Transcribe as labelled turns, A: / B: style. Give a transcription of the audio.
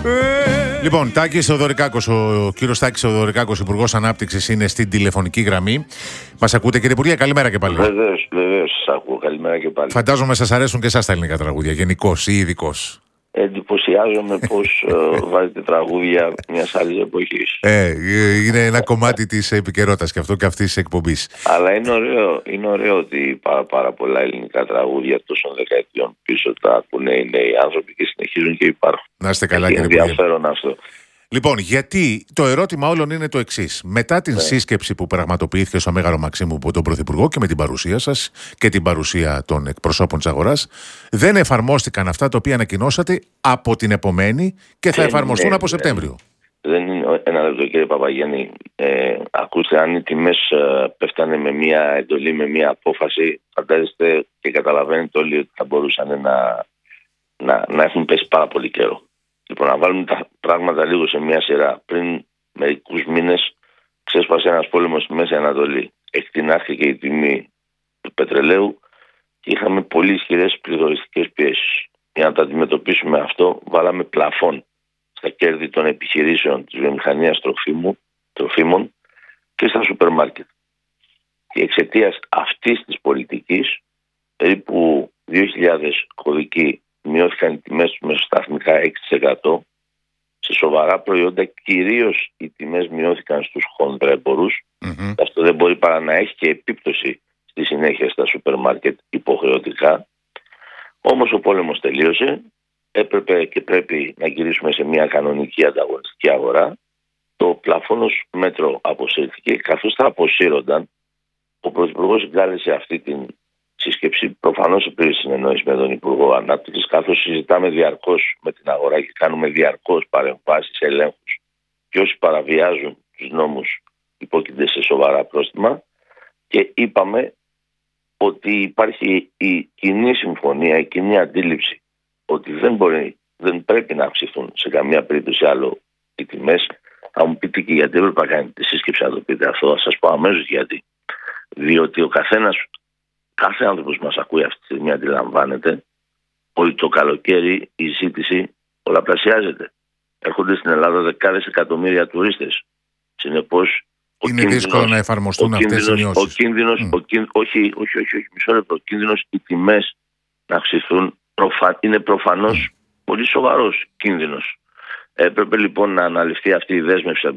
A: Λοιπόν, Τάκης Θεοδωρικάκος, ο κύριος Τάκης Θεοδωρικάκος, Υπουργός Ανάπτυξης, είναι στην τηλεφωνική γραμμή. Μας ακούτε, κύριε Υπουργέ? Καλημέρα και πάλι.
B: Βεβαίως, σας ακούω. Καλημέρα και πάλι.
A: Φαντάζομαι σας αρέσουν και εσάς τα ελληνικά τραγούδια, γενικώς ή ειδικώς.
B: Εντυπωσιάζομαι πώς βάζετε τραγούδια μιας άλλης εποχής.
A: Είναι ένα κομμάτι της επικαιρότητας και αυτό και αυτής της εκπομπής.
B: Αλλά είναι ωραίο ότι πάρα πολλά ελληνικά τραγούδια τόσων δεκαετιών πίσω τα ακούνε οι νέοι άνθρωποι και συνεχίζουν και υπάρχουν.
A: Να είστε καλά, κύριε
B: Υπουργέ. Ενδιαφέρον αυτό.
A: Λοιπόν, γιατί το ερώτημα όλων είναι το εξής. Μετά την σύσκεψη που πραγματοποιήθηκε στο Μέγαρο Μαξίμου από τον Πρωθυπουργό και με την παρουσία σας και την παρουσία των εκπροσώπων της αγοράς, δεν εφαρμόστηκαν αυτά τα οποία ανακοινώσατε από την επομένη και θα εφαρμοστούν από Σεπτέμβριο.
B: Δεν είναι ένα λεπτό, κύριε Παπαγέννη. Ακούστε, αν οι τιμές πέφτανε με μια εντολή, με μια απόφαση, φαντάζεστε και καταλαβαίνετε όλοι ότι θα μπορούσαν να έχουν πέσει πάρα πολύ καιρό. Λοιπόν, να βάλουμε τα πράγματα λίγο σε μια σειρά. Πριν μερικούς μήνες ξέσπασε ένας πόλεμος στη Μέση Ανατολή. Εκτινάχθηκε η τιμή του πετρελαίου και είχαμε πολύ ισχυρές πληθωριστικές πιέσεις. Για να το αντιμετωπίσουμε αυτό, βάλαμε πλαφόν στα κέρδη των επιχειρήσεων της βιομηχανίας τροφίμων και στα σούπερ μάρκετ. Και εξαιτίας αυτής της πολιτικής, περίπου 2.000 κωδικοί μειώθηκαν οι τιμές τους μεσοσταθμικά 6%. Σε σοβαρά προϊόντα κυρίως οι τιμές μειώθηκαν στους χονδρέμπορους. Αυτό δεν μπορεί παρά να έχει και επίπτωση στη συνέχεια στα σούπερ μάρκετ υποχρεωτικά. Όμως ο πόλεμος τελείωσε. Έπρεπε και πρέπει να γυρίσουμε σε μια κανονική ανταγωνιστική αγορά. Το πλαφόνος μέτρο αποσύρθηκε. Καθώς θα αποσύρονταν, ο Πρωθυπουργός συγκάλεσε αυτή την σύσκεψη, προφανώς υπήρχε συνεννόηση με τον Υπουργό Ανάπτυξης, καθώς συζητάμε διαρκώς με την αγορά και κάνουμε διαρκώς παρεμβάσεις, ελέγχους, και όσοι παραβιάζουν τους νόμους υπόκεινται σε σοβαρά πρόστιμα, και είπαμε ότι υπάρχει η κοινή συμφωνία, η κοινή αντίληψη ότι δεν πρέπει να αυξηθούν σε καμία περίπτωση άλλο οι τιμές. Θα μου πείτε και γιατί έπρεπε να κάνετε τη σύσκεψη, να το πείτε αυτό, θα σας πω αμέσως γιατί. Διότι κάθε άνθρωπος που μας ακούει αυτή τη στιγμή αντιλαμβάνεται ότι το καλοκαίρι η ζήτηση πολλαπλασιάζεται. Έρχονται στην Ελλάδα δεκάδες εκατομμύρια τουρίστες. Συνεπώς,
A: είναι δύσκολο να εφαρμοστούν αυτές οι μειώσεις.
B: Όχι, μισό λεπτό. Ο κίνδυνος οι τιμές να αυξηθούν είναι προφανώς πολύ σοβαρός κίνδυνος. Έπρεπε λοιπόν να αναλυφθεί αυτή η δέσμευση